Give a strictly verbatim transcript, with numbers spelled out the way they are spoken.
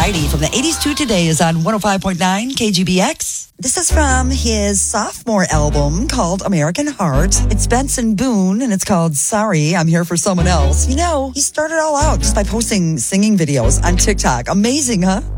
Variety from the eighties to today is on one oh five point nine K G B X. This is from his sophomore album called American Heart. It's Benson Boone, and it's called Sorry, I'm Here for Someone Else. You know, he started all out just by posting singing videos on TikTok. Amazing, huh?